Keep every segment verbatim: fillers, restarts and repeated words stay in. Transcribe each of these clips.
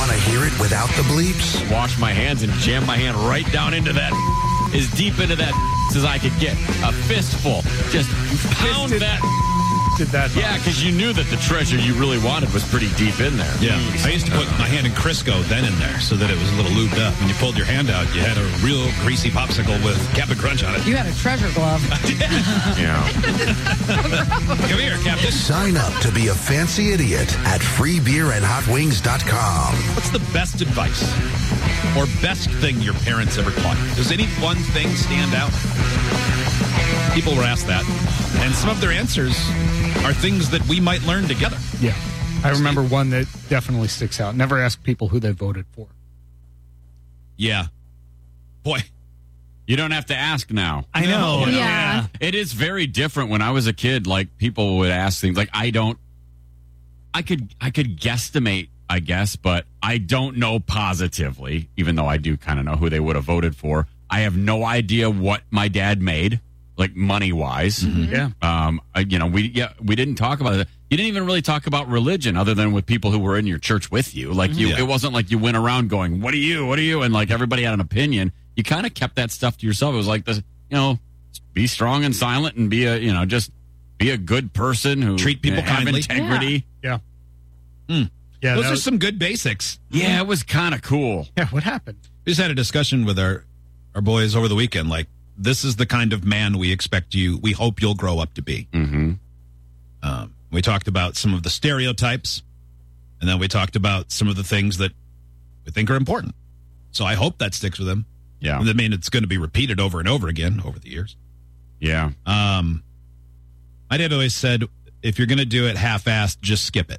Want to hear it without the bleeps? Wash my hands and jam my hand right down into that, as deep into that as I could get. A fistful. Just pound Did- that. Did that? Yeah, because you knew that the treasure you really wanted was pretty deep in there. Yeah. I used to put my hand in Crisco then in there so that it was a little lubed up. When you pulled your hand out, you had a real greasy popsicle with Captain Crunch on it. You had a treasure glove. Yeah. Come here, Captain. Sign up to be a fancy idiot at free beer and hot wings dot com. What's the best advice or best thing your parents ever taught you? Does any one thing stand out? People were asked that, and some of their answers are things that we might learn together. Yeah. I remember one that definitely sticks out. Never ask people who they voted for. Yeah. Boy. You don't have to ask now. I know. Yeah. It is very different. When I was a kid, like, people would ask things like, I don't, I could, I could guesstimate, I guess, but I don't know positively, even though I do kind of know who they would have voted for. I have no idea what my dad made, like money wise. Mm-hmm. Yeah. Um, I, you know, we, yeah, we didn't talk about it. You didn't even really talk about religion other than with people who were in your church with you. Like you, Yeah. it wasn't like you went around going, what are you? What are you? And like everybody had an opinion. You kind of kept that stuff to yourself. It was like this, you know, be strong and silent and be a, you know, just be a good person who Treat people have kindly. integrity. Yeah. Mm. Yeah. Those that are was- some good basics. Yeah, it was kind of cool. yeah. What happened? We just had a discussion with our, our boys over the weekend. Like, this is the kind of man we expect you, we hope you'll grow up to be. Mm-hmm. Um, we talked about some of the stereotypes, and then we talked about some of the things that we think are important. So I hope that sticks with them. Yeah. I mean, it's going to be repeated over and over again over the years. Yeah. Um, my dad always said, if you're going to do it half-assed, just skip it.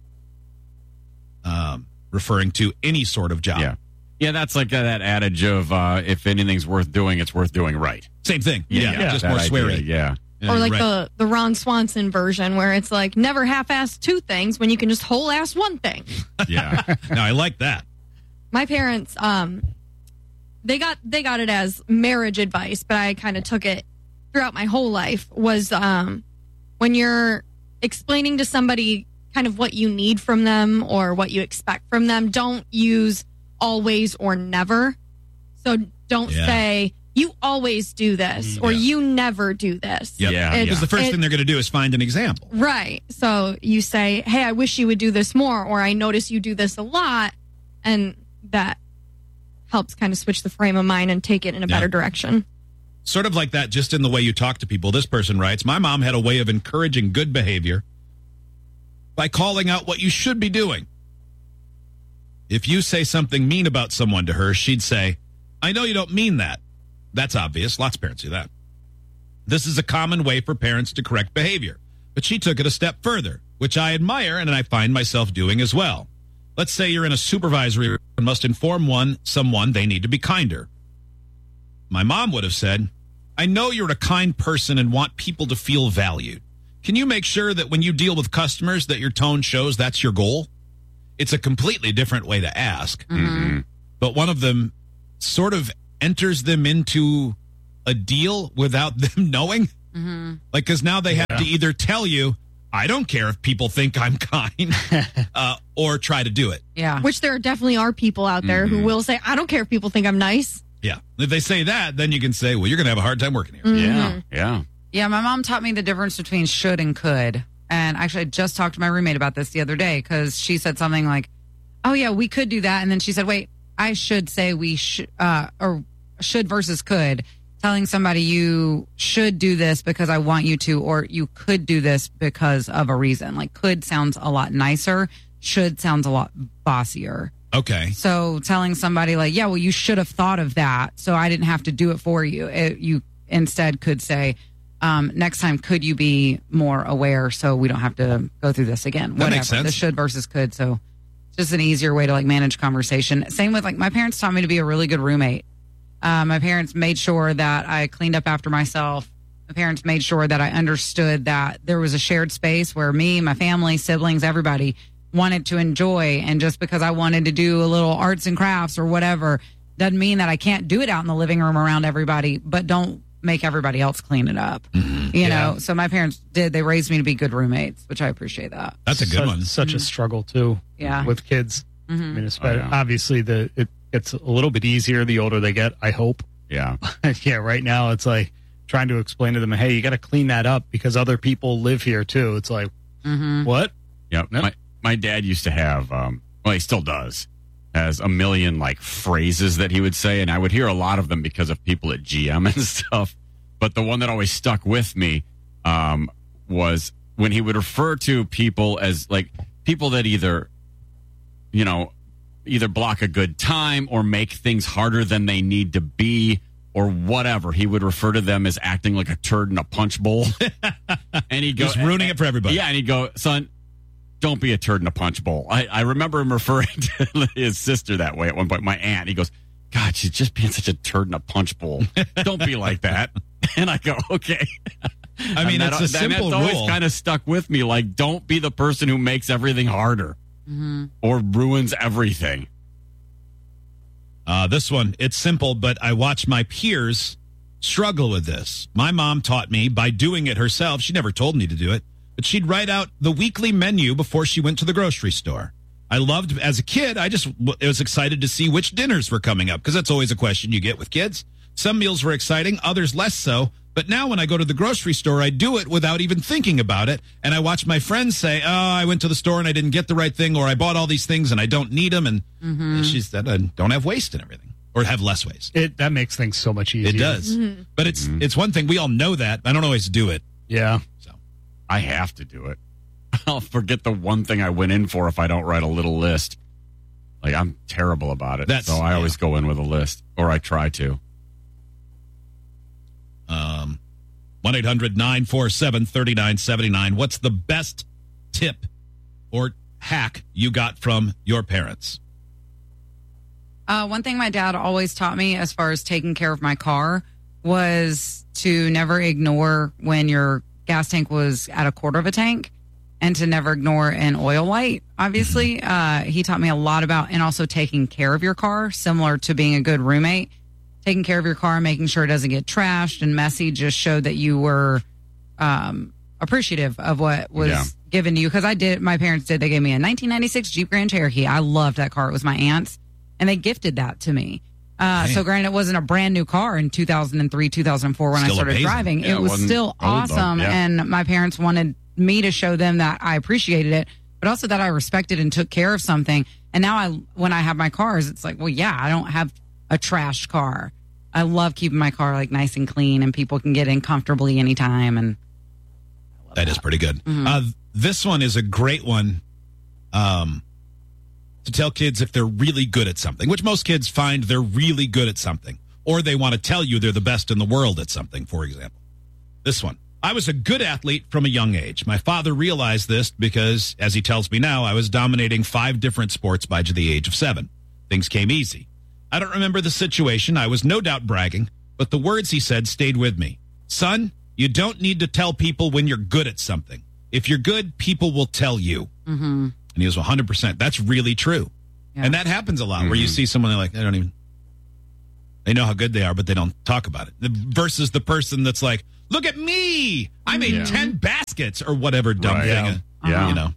Um, referring to any sort of job. Yeah. Yeah, that's like uh, that adage of uh, if anything's worth doing, it's worth doing right. Same thing. Yeah, yeah, just that more idea, swearing. Yeah. Yeah, Or like right. the, the Ron Swanson version where it's like never half-ass two things when you can just whole-ass one thing. Yeah. No, I like that. My parents, um, they got they got it as marriage advice, but I kind of took it throughout my whole life. Was um, when you're explaining to somebody kind of what you need from them or what you expect from them, don't use always or never. So don't Yeah. say you always do this or Yeah. you never do this. Yep. Yeah, It's- Because the first it- thing they're going to do is find an example. Right. So you say, hey, I wish you would do this more, or I notice you do this a lot. And that helps kind of switch the frame of mind and take it in a Yeah. better direction. Sort of like that, just in the way you talk to people. This person writes, my mom had a way of encouraging good behavior by calling out what you should be doing. If you say something mean about someone to her, she'd say, I know you don't mean that. That's obvious. Lots of parents do that. This is a common way for parents to correct behavior. But she took it a step further, which I admire and I find myself doing as well. Let's say you're in a supervisory role and must inform one someone they need to be kinder. My mom would have said, I know you're a kind person and want people to feel valued. Can you make sure that when you deal with customers that your tone shows that's your goal? It's a completely different way to ask. Mm-hmm. But one of them sort of enters them into a deal without them knowing. Mm-hmm. Like, because now they have Yeah. to either tell you, I don't care if people think I'm kind, uh, or try to do it. Yeah. Which there definitely are people out there Mm-hmm. who will say, I don't care if people think I'm nice. Yeah. If they say that, then you can say, well, you're going to have a hard time working here. Mm-hmm. Yeah. Yeah. Yeah, my mom taught me the difference between should and could. And actually, I just talked to my roommate about this the other day because she said something like, oh, yeah, we could do that. And then she said, wait, I should say we should, uh, or should versus could. Telling somebody you should do this because I want you to, or you could do this because of a reason. Like could sounds a lot nicer. Should sounds a lot bossier. Okay. So telling somebody like, yeah, well, you should have thought of that, so I didn't have to do it for you. It, you instead could say, um, next time, could you be more aware so we don't have to go through this again? That Whatever. makes sense. The should versus could. So it's just an easier way to like manage conversation. Same with like my parents taught me to be a really good roommate. Uh, my parents made sure that I cleaned up after myself. My parents made sure that I understood that there was a shared space where me, my family, siblings, everybody wanted to enjoy. And just because I wanted to do a little arts and crafts or whatever doesn't mean that I can't do it out in the living room around everybody, but don't make everybody else clean it up. Mm-hmm. You Yeah. know, so my parents did. They raised me to be good roommates, which I appreciate that. That's a good such, one. Such a struggle too. Yeah. With kids. I mean, Oh, yeah. obviously, the it gets a little bit easier the older they get, I hope. Yeah. Yeah, right now it's like trying to explain to them, hey, you got to clean that up because other people live here too. It's like, what? Yep. Yep. My my dad used to have, um, well, he still does, has a million like phrases that he would say, and I would hear a lot of them because of people at G M and stuff. But the one that always stuck with me um, was when he would refer to people as like people that either, you know, either block a good time or make things harder than they need to be or whatever. He would refer to them as acting like a turd in a punch bowl. And he'd go, Just ruining it for everybody. Yeah, and he'd go, son, don't be a turd in a punch bowl. I, I remember him referring to his sister that way at one point, my aunt. He goes, God, she's just being such a turd in a punch bowl. Don't be like that. And I go, okay. I mean, And it's that- a simple that's rule. always kind of stuck with me. Like, don't be the person who makes everything harder or ruins everything. Uh, this one, it's simple, but I watch my peers struggle with this. My mom taught me by doing it herself. She never told me to do it, but she'd write out the weekly menu before she went to the grocery store. I loved, as a kid, I just w- was excited to see which dinners were coming up because that's always a question you get with kids. Some meals were exciting, others less so. But now when I go to the grocery store, I do it without even thinking about it. And I watch my friends say, oh, I went to the store and I didn't get the right thing, or I bought all these things and I don't need them. And, and she said, I don't have waste and everything, or have less waste. It That makes things so much easier. It does. But it's it's one thing. We all know that. I don't always do it. Yeah. So I have to do it. I'll forget the one thing I went in for if I don't write a little list. Like, I'm terrible about it. That's- so I yeah. always go in with a list, or I try to. Um, one eight hundred nine four seven three nine seven nine. What's the best tip or hack you got from your parents? Uh, one thing my dad always taught me as far as taking care of my car was to never ignore when your gas tank was at a quarter of a tank and to never ignore an oil light. Obviously, uh, he taught me a lot about, and also taking care of your car, similar to being a good roommate. Taking care of your car, making sure it doesn't get trashed and messy, just showed that you were um, appreciative of what was Yeah. given to you. Because I did, my parents did. They gave me a nineteen ninety-six Jeep Grand Cherokee. I loved that car. It was my aunt's, and they gifted that to me. Uh, so granted, it wasn't a brand new car in two thousand three, two thousand four when Still I started amazing. driving. Yeah, it it was wasn't still old, though. awesome, Yeah. and my parents wanted me to show them that I appreciated it, but also that I respected and took care of something. And now, I, when I have my cars, it's like, well, yeah, I don't have a trashed car. I love keeping my car like nice and clean, and people can get in comfortably anytime. And That is pretty good. Uh, this one is a great one um, to tell kids if they're really good at something, which most kids find they're really good at something, or they want to tell you they're the best in the world at something, for example. This one. I was a good athlete from a young age. My father realized this because, as he tells me now, I was dominating five different sports by the age of seven. Things came easy. I don't remember the situation. I was no doubt bragging, but the words he said stayed with me. Son, you don't need to tell people when you're good at something. If you're good, people will tell you. Mm-hmm. And he was one hundred percent. That's really true. Yeah. And that happens a lot where you see someone, they're like, they don't even, they know how good they are, but they don't talk about it. Versus the person that's like, look at me. I made Yeah. ten baskets or whatever dumb Right. thing. Yeah. uh, Yeah. You know,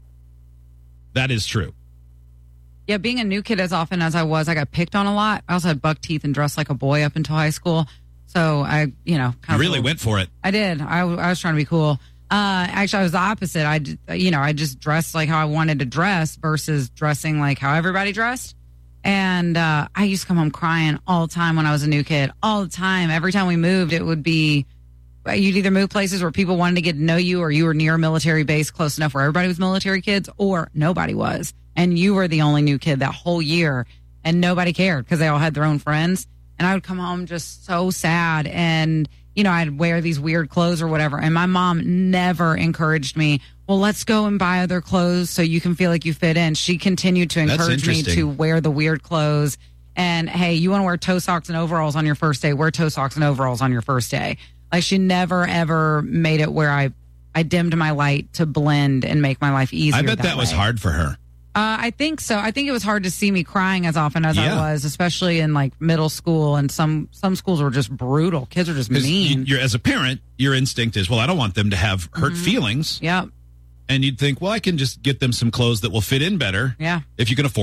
that is true. yeah, being a new kid as often as I was, I got picked on a lot. I also had buck teeth and dressed like a boy up until high school. So I, you know, kind You of really went for it. I did. I, I was trying to be cool. Uh, actually, I was the opposite. I, d- you know, I just dressed like how I wanted to dress versus dressing like how everybody dressed. And uh, I used to come home crying all the time when I was a new kid. All the time. Every time we moved, it would be you'd either move places where people wanted to get to know you, or you were near a military base close enough where everybody was military kids, or nobody was, and you were the only new kid that whole year, and nobody cared because they all had their own friends. And I would come home just so sad, and you know, I'd wear these weird clothes or whatever. And my mom never encouraged me, well, let's go and buy other clothes so you can feel like you fit in. She continued to That's encourage me interesting. to wear the weird clothes. And hey, you want to wear toe socks and overalls on your first day? Wear toe socks and overalls on your first day. Like, she never ever made it where I, I dimmed my light to blend and make my life easier. I bet that, was way. hard for her. Uh, I think so. I think it was hard to see me crying as often as Yeah. I was, especially in like middle school. And some some schools were just brutal. Kids are just 'Cause mean. you- you're, as a parent, your instinct is, well, I don't want them to have hurt Mm-hmm. feelings. Yep. And you'd think, well, I can just get them some clothes that will fit in better Yeah. if you can afford it.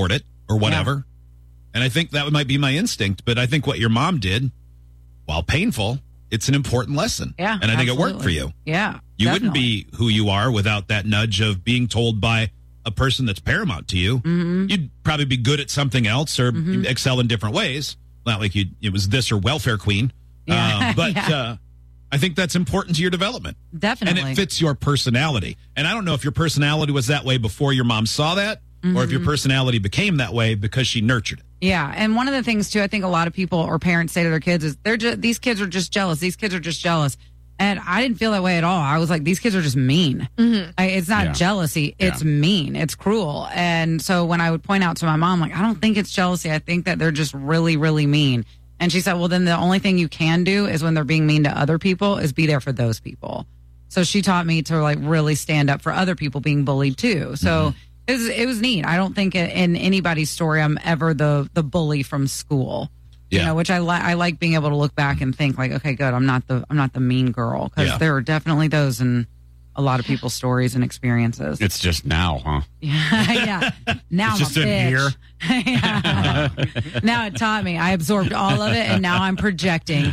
or whatever. And I think that might be my instinct. But I think what your mom did, while painful, it's an important lesson. Yeah. And I think absolutely. it worked for you. Yeah. You definitely. wouldn't be who you are without that nudge of being told by a person that's paramount to you. Mm-hmm. You'd probably be good at something else or Mm-hmm. excel in different ways. Not like you it was this or welfare queen. Yeah. Uh, but Yeah. uh, I think that's important to your development. Definitely. And it fits your personality. And I don't know if your personality was that way before your mom saw that or if your personality became that way because she nurtured it. Yeah, and one of the things too, I think a lot of people or parents say to their kids is they're just these kids are just jealous. These kids are just jealous, and I didn't feel that way at all. I was like, these kids are just mean. I, it's not Yeah. jealousy; it's Yeah. mean. It's cruel. And so when I would point out to my mom, like, I don't think it's jealousy. I think that they're just really, really mean. And she said, well, then the only thing you can do is when they're being mean to other people is be there for those people. So she taught me to like really stand up for other people being bullied too. So. Mm-hmm. It was, it was neat. I don't think in anybody's story I'm ever the the bully from school. You Yeah. know, which I like. I like being able to look back and think like, okay, good. I'm not the I'm not the mean girl because Yeah. there are definitely those in a lot of people's stories and experiences. It's just now, huh? yeah. Now It's just I'm a in bitch. Yeah. Now it taught me. I absorbed all of it, and now I'm projecting.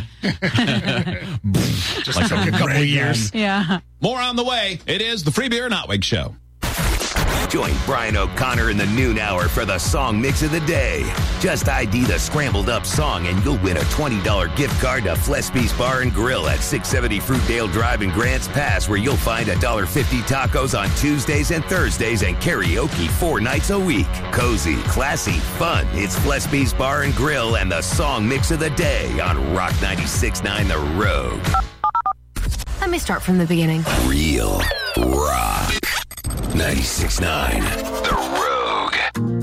Just like a couple of years. Yeah. More on the way. It is the Free Beer and Hot Wig Show. Join Brian O'Connor in the noon hour for the song mix of the day. Just I D the scrambled up song and you'll win a twenty dollars gift card to Flespy's Bar and Grill at six seventy Fruitdale Drive in Grants Pass, where you'll find one dollar fifty tacos on Tuesdays and Thursdays and karaoke four nights a week. Cozy, classy, fun. It's Flespy's Bar and Grill and the song mix of the day on Rock ninety-six point nine The Road. Let me start from the beginning. Real Rock ninety-six point nine.